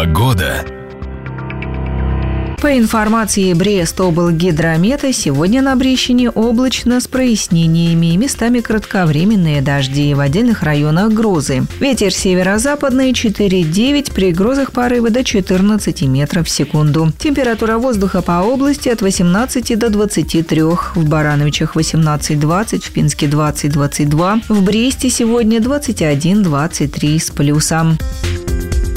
Погода. По информации Брест-облгидромета, сегодня на Брещине облачно с прояснениями, местами кратковременные дожди, в отдельных районах грозы. Ветер северо-западный 4,9, при грозах порывы до 14 метров в секунду. Температура воздуха по области от 18 до 23, в Барановичах 18-20, в Пинске 20-22, в Бресте сегодня 21-23 с плюсом.